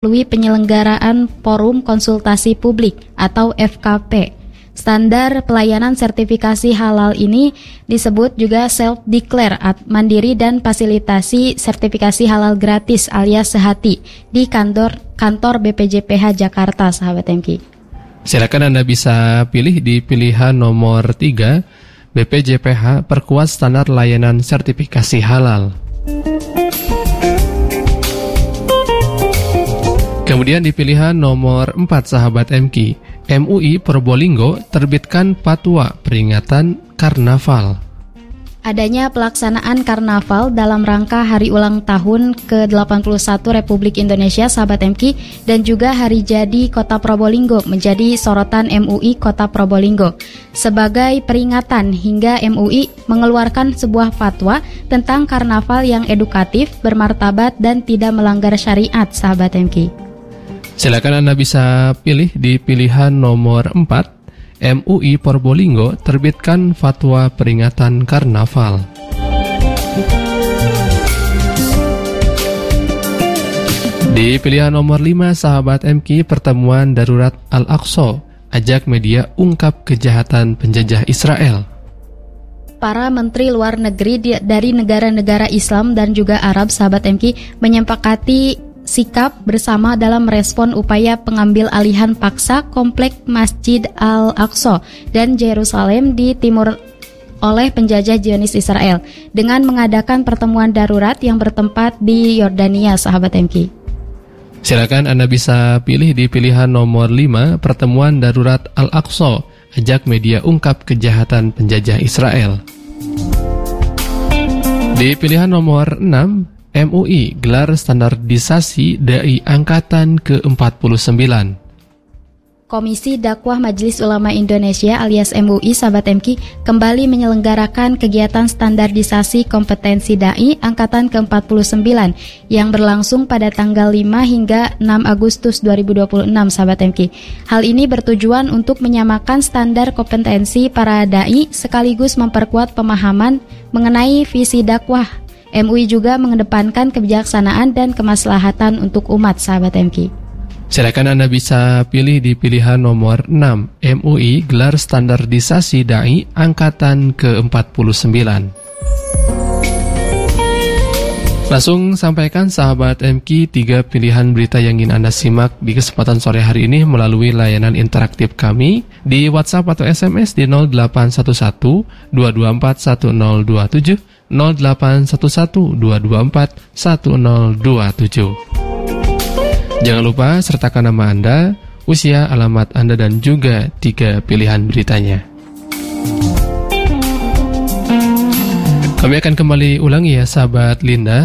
melalui penyelenggaraan Forum Konsultasi Publik atau FKP. Standar pelayanan sertifikasi halal ini disebut juga self-declare mandiri dan fasilitasi sertifikasi halal gratis alias sehati di kantor BPJPH Jakarta, sahabat MK. Silakan Anda bisa pilih di pilihan nomor 3, BPJPH perkuat standar layanan sertifikasi halal. Kemudian di pilihan nomor 4, sahabat MK, MUI Probolinggo terbitkan fatwa peringatan Karnaval. Adanya pelaksanaan Karnaval dalam rangka hari ulang tahun ke-81 Republik Indonesia, sahabat MK, dan juga hari jadi Kota Probolinggo menjadi sorotan MUI Kota Probolinggo. Sebagai peringatan hingga MUI mengeluarkan sebuah fatwa tentang Karnaval yang edukatif, bermartabat, dan tidak melanggar syariat, sahabat MK. Silakan Anda bisa pilih di pilihan nomor 4, MUI Probolinggo terbitkan fatwa peringatan Karnaval. Di pilihan nomor 5, sahabat MK, pertemuan darurat Al-Aqsa, ajak media ungkap kejahatan penjajah Israel. Para menteri luar negeri dari negara-negara Islam dan juga Arab, sahabat MK, menyepakati sikap bersama dalam merespon upaya pengambil alihan paksa komplek Masjid Al-Aqsa dan Yerusalem di timur oleh penjajah Zionis Israel dengan mengadakan pertemuan darurat yang bertempat di Yordania, sahabat MK. Silakan Anda bisa pilih di pilihan nomor 5, pertemuan darurat Al-Aqsa, ajak media ungkap kejahatan penjajah Israel. Di pilihan nomor 6, MUI gelar standarisasi Dai Angkatan ke-49. Komisi Dakwah Majelis Ulama Indonesia alias MUI, sahabat MK, kembali menyelenggarakan kegiatan standarisasi kompetensi Dai Angkatan ke-49 yang berlangsung pada tanggal 5 hingga 6 Agustus 2026, sahabat MK. Hal ini bertujuan untuk menyamakan standar kompetensi para Dai sekaligus memperkuat pemahaman mengenai visi dakwah. MUI juga mengedepankan kebijaksanaan dan kemaslahatan untuk umat, sahabat MK. Silakan Anda bisa pilih di pilihan nomor 6, MUI gelar standarisasi Dai Angkatan ke-49. Langsung sampaikan sahabat MK 3 pilihan berita yang ingin Anda simak di kesempatan sore hari ini melalui layanan interaktif kami di WhatsApp atau SMS di 0811 224 1027 0811 224 1027. Jangan lupa sertakan nama Anda, usia, alamat Anda, dan juga 3 pilihan beritanya. Kami akan kembali ulangi ya sahabat Linda.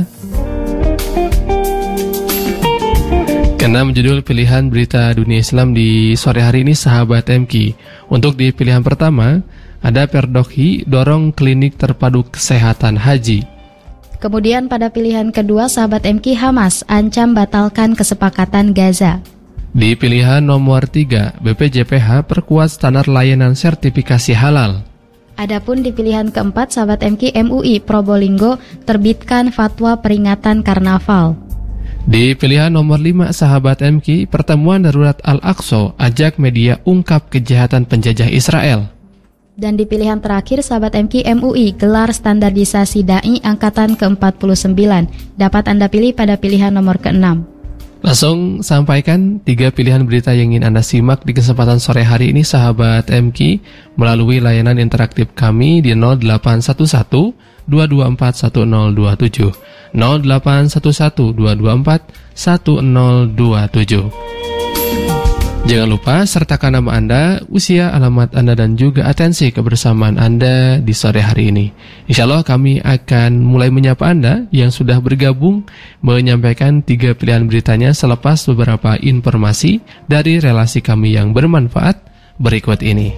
Karena menjudul pilihan berita dunia Islam di sore hari ini, sahabat MK. Untuk di pilihan pertama, ada Perdokhi dorong klinik terpadu kesehatan haji. Kemudian pada pilihan kedua, sahabat MK, Hamas ancam batalkan kesepakatan Gaza. Di pilihan nomor 3, BPJPH perkuat standar layanan sertifikasi halal. Adapun di pilihan keempat, sahabat MK, MUI Probolinggo terbitkan fatwa peringatan Karnaval. Di pilihan nomor 5, sahabat MK, pertemuan darurat Al-Aqsa, ajak media ungkap kejahatan penjajah Israel. Dan di pilihan terakhir, sahabat MK, MUI gelar standarisasi Dai Angkatan ke-49. Dapat Anda pilih pada pilihan nomor ke-6. Langsung sampaikan 3 pilihan berita yang ingin Anda simak di kesempatan sore hari ini, sahabat MK, melalui layanan interaktif kami di 0811 224 1027 0811 224 1027. Jangan lupa sertakan nama Anda, usia, alamat Anda, dan juga atensi kebersamaan Anda di sore hari ini. Insya Allah kami akan mulai menyapa Anda yang sudah bergabung menyampaikan 3 pilihan beritanya selepas beberapa informasi dari relasi kami yang bermanfaat berikut ini.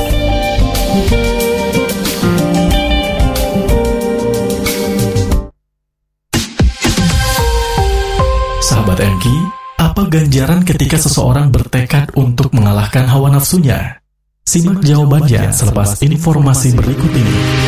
Sahabat MK, apa ganjaran ketika seseorang bertekad untuk mengalahkan hawa nafsunya? Simak jawabannya selepas informasi berikut ini.